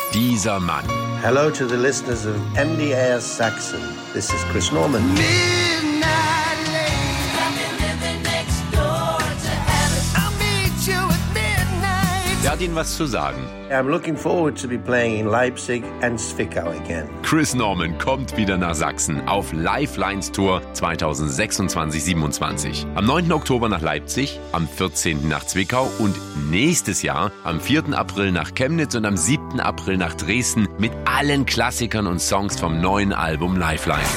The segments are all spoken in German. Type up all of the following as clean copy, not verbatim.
dieser Mann. Hello to the listeners of MDR Sachsen. This is Chris Norman. Der hat Ihnen was zu sagen. I'm looking forward to be playing in Leipzig and Zwickau again. Chris Norman kommt wieder nach Sachsen auf Lifelines Tour 2026-27. Am 9. Oktober nach Leipzig, am 14. nach Zwickau und nächstes Jahr am 4. April nach Chemnitz und am 7. April nach Dresden mit allen Klassikern und Songs vom neuen Album Lifelines.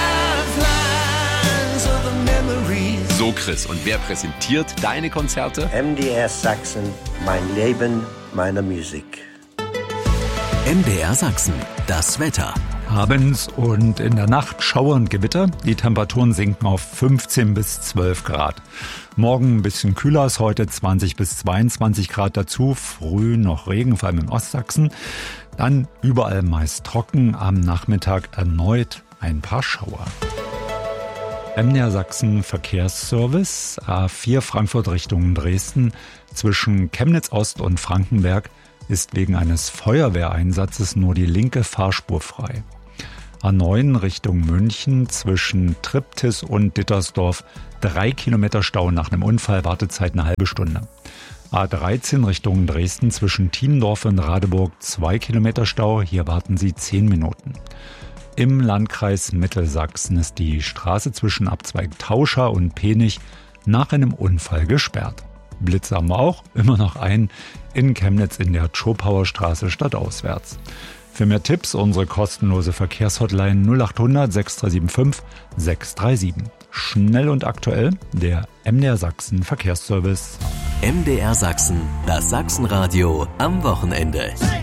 So Chris, und wer präsentiert deine Konzerte? MDR Sachsen, mein Leben, meine Musik. MDR Sachsen, das Wetter. Abends und in der Nacht Schauer und Gewitter. Die Temperaturen sinken auf 15 bis 12 Grad. Morgen ein bisschen kühler als heute, 20 bis 22 Grad dazu. Früh noch Regen, vor allem in Ostsachsen. Dann überall meist trocken. Am Nachmittag erneut ein paar Schauer. MDR Sachsen Verkehrsservice, A4 Frankfurt Richtung Dresden. Zwischen Chemnitz Ost und Frankenberg ist wegen eines Feuerwehreinsatzes nur die linke Fahrspur frei. A9 Richtung München zwischen Triptis und Dittersdorf 3 Kilometer Stau nach einem Unfall, Wartezeit eine halbe Stunde. A13 Richtung Dresden zwischen Tiendorf und Radeburg 2 Kilometer Stau, hier warten Sie 10 Minuten. Im Landkreis Mittelsachsen ist die Straße zwischen Abzweig Tauscha und Penich nach einem Unfall gesperrt. Blitze haben wir auch, immer noch einen in Chemnitz in der Tschopauer Straße stadtauswärts. Für mehr Tipps unsere kostenlose Verkehrshotline 0800 6375 637. Schnell und aktuell der MDR Sachsen Verkehrsservice. MDR Sachsen, das Sachsenradio am Wochenende.